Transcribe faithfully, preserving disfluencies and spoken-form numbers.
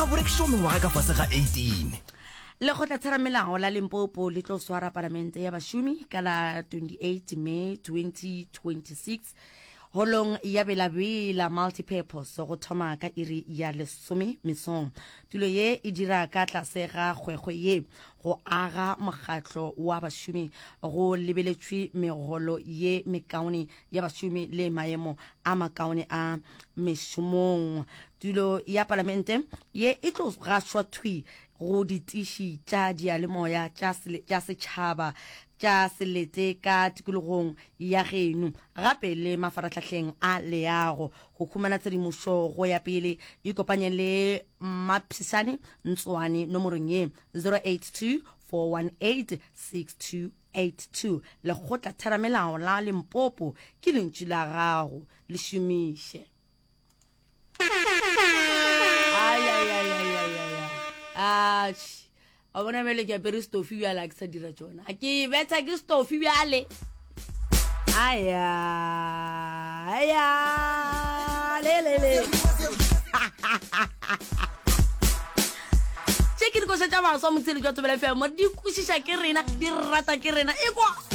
borekišo mengwaga ka fase ga eighteen. Le go tla tshera melao la Limpopo le tlo swara parlamente ya bashumi ka la twenty-eight May twenty twenty-six holong ya belabela multipurpose go thoma ka iri ya lesome mesong. Tulo ye e dira ka tlase ga kgwekgwe ye go aga mokgatlo wa bashumi go lebeletšwe megolo ye mekaone ya bashumi le maemo a makaone a mešomong. Tulo ya parlamente ye e tlo gašwa thwi go ditiši tša dialemoya tša setšhaba tša selete ka tikologong ya geno gape le mafaratlhatlheng a leago go khumana tshedimošo go ya pele e kopanye le Maphisane Ntswane nomorong ye zero eight two four one eight six two eight two. le go tla thera melao la Limpopo ke lentšu la gago le šomiše. Ay ay ay ay ay ay. Ah, a bona mele ke apere stofi ya la ke sa dira tsona. A ke betsa ke stofi ya le. Aya. Aya. Le le le. Che ke go se tsa ba so mo tsele jwa tsobela fe mo di kusisha ke rena di rata ke rena e kwa